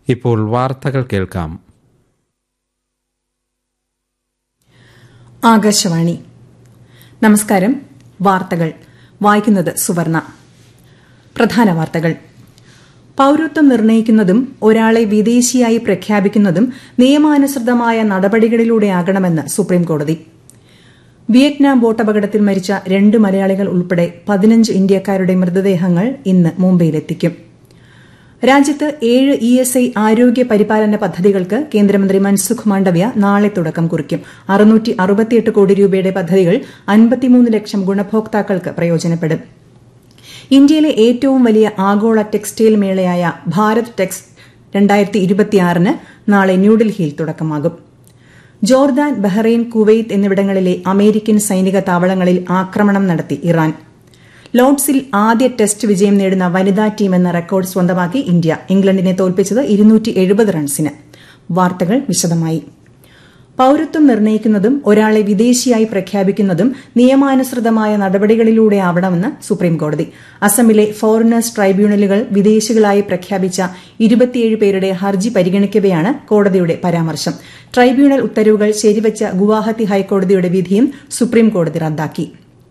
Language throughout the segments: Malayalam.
ഇപ്പോൾ വാർത്തകൾ കേൾക്കാം. ആകാശവാണി. നമസ്കാരം. വാർത്തകൾ വായിക്കുന്നത് സുവർണ. പ്രധാന വാർത്തകൾ. പൌരത്വം നിർണയിക്കുന്നതും ഒരാളെ വിദേശിയായി പ്രഖ്യാപിക്കുന്നതും നിയമാനുസൃതമായ നടപടികളിലൂടെയാകണമെന്ന് സുപ്രീംകോടതി. വിയറ്റ്നാം ബോട്ടപകടത്തിൽ മരിച്ച 2 മലയാളികൾ ഉൾപ്പെടെ 15 ഇന്ത്യക്കാരുടെ മൃതദേഹങ്ങൾ ഇന്ന് മുംബൈയിലെത്തിക്കും. രാജ്യത്ത് 7 ESI ആരോഗ്യ പരിപാലന പദ്ധതികൾക്ക് കേന്ദ്രമന്ത്രി മൻസുഖ് മാണ്ഡവ്യ നാളെ തുടക്കം കുറിക്കും. 668 കോടി രൂപയുടെ പദ്ധതികൾ 53 ലക്ഷം ഗുണഭോക്താക്കൾക്ക് പ്രയോജനപ്പെടും. ഇന്ത്യയിലെ ഏറ്റവും വലിയ ആഗോള ടെക്സ്റ്റൈൽ മേളയായ ഭാരത് ടെക്സ് 2026 നാളെ ന്യൂഡൽഹിയിൽ തുടക്കമാകും. ജോർദാൻ, ബഹ്റൈൻ, കുവൈത്ത് എന്നിവിടങ്ങളിലെ അമേരിക്കൻ സൈനിക താവളങ്ങളിൽ ആക്രമണം നടത്തി ഇറാൻ. ലോർഡ്സിൽ ആദ്യ ടെസ്റ്റ് വിജയം നേടുന്ന വനിതാ ടീമെന്ന റെക്കോർഡ് സ്വന്തമാക്കി ഇന്ത്യ ഇംഗ്ലണ്ടിനെ തോൽപ്പിച്ചത് 270 റൺസിന്. വാർത്തകൾ വിശദമായി. പൌരത്വം നിർണയിക്കുന്നതും ഒരാളെ വിദേശിയായി പ്രഖ്യാപിക്കുന്നതും നിയമാനുസൃതമായ നടപടികളിലൂടെയാവണമെന്ന് സുപ്രീംകോടതി. അസമിലെ ഫോറിനേഴ്സ് ട്രൈബ്യൂണലുകൾ വിദേശികളായി പ്രഖ്യാപിച്ച 27 പേരുടെ ഹർജി പരിഗണിക്കവെയാണ് കോടതിയുടെ പരാമർശം. ട്രൈബ്യൂണൽ ഉത്തരവുകൾ ശരിവച്ച ഗുവാഹത്തി ഹൈക്കോടതിയുടെ വിധിയും സുപ്രീംകോടതി റദ്ദാക്കി.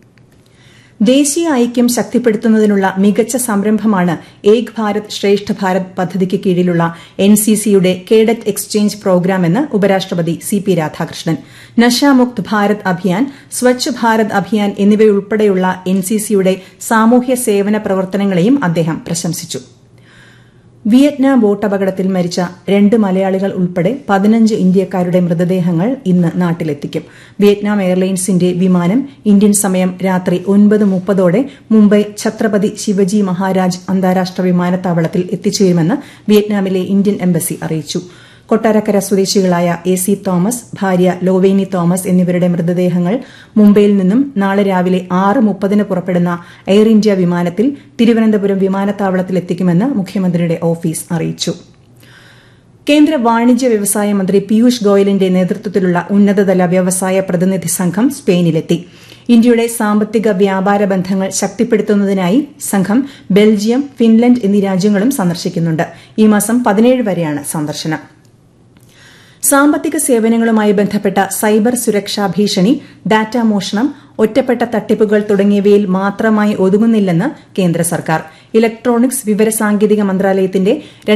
ദേശീയ ഐക്യം ശക്തിപ്പെടുത്തുന്നതിനുള്ള മികച്ച സംരംഭമാണ് ഏക് ഭാരത് ശ്രേഷ്ഠ ഭാരത് പദ്ധതിക്ക് കീഴിലുള്ള NCCയുടെ കേഡറ്റ് എക്സ്ചേഞ്ച് പ്രോഗ്രാമെന്ന് ഉപരാഷ്ട്രപതി CP രാധാകൃഷ്ണൻ. നശാമുക്ത് ഭാരത് അഭിയാൻ, സ്വച്ഛ് ഭാരത് അഭിയാൻ എന്നിവയുൾപ്പെടെയുള്ള NCCയുടെ സാമൂഹ്യ സേവന പ്രവർത്തനങ്ങളെയും അദ്ദേഹം പ്രശംസിച്ചു. വിയറ്റ്നാം ബോട്ടപകടത്തിൽ മരിച്ച 2 മലയാളികൾ ഉൾപ്പെടെ 15 ഇന്ത്യക്കാരുടെ മൃതദേഹങ്ങൾ ഇന്ന് നാട്ടിലെത്തിക്കും. വിയറ്റ്നാം എയർലൈൻസിന്റെ വിമാനം ഇന്ത്യൻ സമയം രാത്രി 9:30 മുംബൈ ഛത്രപതി ശിവജി മഹാരാജ് അന്താരാഷ്ട്ര വിമാനത്താവളത്തിൽ എത്തിച്ചേരുമെന്ന് വിയറ്റ്നാമിലെ ഇന്ത്യൻ എംബസി അറിയിച്ചു. കൊട്ടാരക്കര സ്വദേശികളായ AC തോമസ്, ഭാര്യ ലോവേനി തോമസ് എന്നിവരുടെ മൃതദേഹങ്ങൾ മുംബൈയിൽ നിന്നും നാളെ രാവിലെ 6:30 പുറപ്പെടുന്ന എയർ ഇന്ത്യ വിമാനത്തിൽ തിരുവനന്തപുരം വിമാനത്താവളത്തിൽ എത്തിക്കുമെന്ന് മുഖ്യമന്ത്രിയുടെ ഓഫീസ് അറിയിച്ചു. കേന്ദ്ര വാണിജ്യ വ്യവസായ മന്ത്രി പീയൂഷ് ഗോയലിന്റെ നേതൃത്വത്തിലുള്ള ഉന്നതതല വ്യവസായ പ്രതിനിധി സംഘം സ്പെയിനിലെത്തി. ഇന്ത്യയുടെ സാമ്പത്തിക വ്യാപാര ബന്ധങ്ങൾ ശക്തിപ്പെടുത്തുന്നതിനായി സംഘം ബെൽജിയം, ഫിൻലൻഡ് എന്നീ രാജ്യങ്ങളും സന്ദർശിക്കുന്നുണ്ട്. ഈ മാസം 17 വരെയാണ് സന്ദർശനം. സാമ്പത്തിക സേവനങ്ങളുമായി ബന്ധപ്പെട്ട സൈബർ സുരക്ഷാ ഭീഷണി, ഡാറ്റ മോഷണം, ഒറ്റപ്പെട്ട തട്ടിപ്പുകൾ തുടങ്ങിയവയിൽ മാത്രമായി ഒതുങ്ങുന്നില്ലെന്ന് കേന്ദ്ര സർക്കാർ. ഇലക്ട്രോണിക്സ് വിവരസാങ്കേതിക മന്ത്രാലയത്തിന്റെ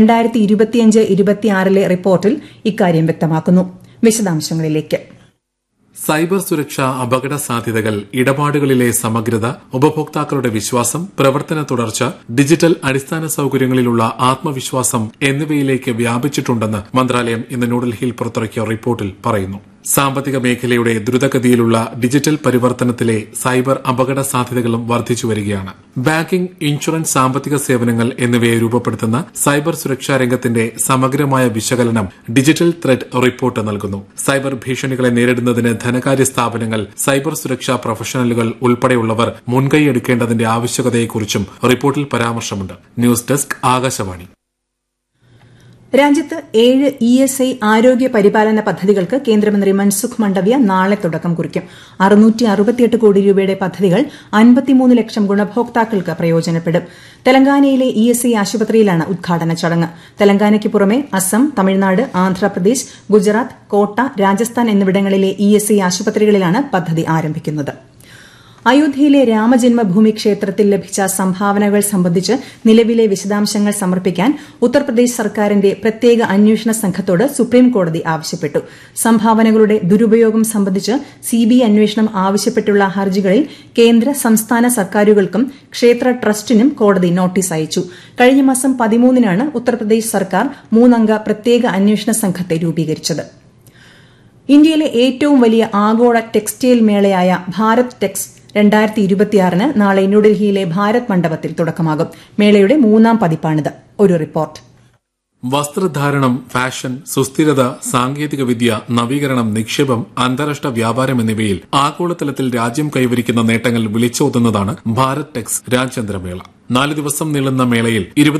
2025-26 റിപ്പോർട്ടിൽ ഇക്കാര്യം വ്യക്തമാക്കുന്നു. വിശദാംശങ്ങളിലേക്ക്. സൈബർ സുരക്ഷ, അപകട സാധ്യതകൾ, ഇടപാടുകളിലെ സമഗ്രത, ഉപഭോക്താക്കളുടെ വിശ്വാസം, പ്രവർത്തന തുടർച്ച, ഡിജിറ്റൽ അടിസ്ഥാന സൌകര്യങ്ങളിലുള്ള ആത്മവിശ്വാസം എന്നിവയിലേക്ക് വ്യാപിച്ചിട്ടുണ്ടെന്ന് മന്ത്രാലയം ഇന്ന് ന്യൂഡൽഹിയിൽ പുറത്തിറക്കിയ റിപ്പോർട്ടിൽ പറയുന്നു. സാമ്പത്തിക മേഖലയുടെ ദ്രുതഗതിയിലുള്ള ഡിജിറ്റൽ പരിവർത്തനത്തിലെ സൈബർ അപകട സാധ്യതകളും വർദ്ധിച്ചുവരികയാണ്. ബാങ്കിംഗ്, ഇൻഷുറൻസ്, സാമ്പത്തിക സേവനങ്ങൾ എന്നിവയെ രൂപപ്പെടുത്തുന്ന സൈബർ സുരക്ഷാ രംഗത്തിന്റെ സമഗ്രമായ വിശകലനം ഡിജിറ്റൽ ത്രെഡ് റിപ്പോർട്ട് നൽകുന്നു. സൈബർ ഭീഷണികളെ നേരിടുന്നതിന് ധനകാര്യ സ്ഥാപനങ്ങൾ, സൈബർ സുരക്ഷാ പ്രൊഫഷണലുകൾ ഉൾപ്പെടെയുള്ളവർ മുൻകൈയെടുക്കേണ്ടതിന്റെ ആവശ്യകതയെക്കുറിച്ചും റിപ്പോർട്ടിൽ പരാമർശമുണ്ട്. News desk, Akashvani. രാജ്യത്ത് 7 ESI ആരോഗ്യ പരിപാലന പദ്ധതികൾക്ക് കേന്ദ്രമന്ത്രി മൻസുഖ് മാണ്ഡവ്യ നാളെ തുടക്കം കുറിക്കും. 668 കോടി രൂപയുടെ പദ്ധതികൾ 53 ലക്ഷം ഗുണഭോക്താക്കൾക്ക് പ്രയോജനപ്പെടും. തെലങ്കാനയിലെ ESI ആശുപത്രിയിലാണ് ഉദ്ഘാടന ചടങ്ങ്. തെലങ്കാനയ്ക്ക് പുറമെ അസം, തമിഴ്നാട്, ആന്ധ്രാപ്രദേശ്, ഗുജറാത്ത്, കോട്ട, രാജസ്ഥാൻ എന്നിവിടങ്ങളിലെ ESI ആശുപത്രികളിലാണ് പദ്ധതി ആരംഭിക്കുന്നത്. അയോധ്യയിലെ രാമജന്മഭൂമി ക്ഷേത്രത്തിൽ ലഭിച്ച സംഭാവനകൾ സംബന്ധിച്ച് നിലവിലെ വിശദാംശങ്ങൾ സമർപ്പിക്കാൻ ഉത്തർപ്രദേശ് സർക്കാരിന്റെ പ്രത്യേക അന്വേഷണ സംഘത്തോട് സുപ്രീംകോടതി ആവശ്യപ്പെട്ടു. സംഭാവനകളുടെ ദുരുപയോഗം സംബന്ധിച്ച് CBI അന്വേഷണം ആവശ്യപ്പെട്ടുള്ള ഹർജികളിൽ കേന്ദ്ര, സംസ്ഥാന സർക്കാരുകൾക്കും ക്ഷേത്ര ട്രസ്റ്റിനും കോടതി നോട്ടീസ് അയച്ചു. കഴിഞ്ഞ മാസം 13-നാണ് ഉത്തർപ്രദേശ് സർക്കാർ 3-അംഗ പ്രത്യേക അന്വേഷണ സംഘത്തെ രൂപീകരിച്ചത്. ഇന്ത്യയിലെ ഏറ്റവും വലിയ ആഗോള ടെക്സ്റ്റൈൽ മേളയായ ഭാരത് ടെക്സ് 2026 നാളെ ന്യൂഡൽഹിയിലെ ഭാരത് മണ്ഡപത്തിൽ തുടക്കമാകും. മേളയുടെ 3-ാം പതിപ്പാണിത്. ഒരു റിപ്പോർട്ട്. വസ്ത്രധാരണം, ഫാഷൻ, സുസ്ഥിരത, സാങ്കേതികവിദ്യ, നവീകരണം, നിക്ഷേപം, അന്താരാഷ്ട്ര വ്യാപാരം എന്നിവയിൽ ആഗോളതലത്തിൽ രാജ്യം കൈവരിക്കുന്ന നേട്ടങ്ങൾ വിളിച്ചോതുന്നതാണ് ഭാരത് ടെക്സ് രാജ്യാന്തരമേള. 4 ദിവസം നീളുന്ന മേളയിൽ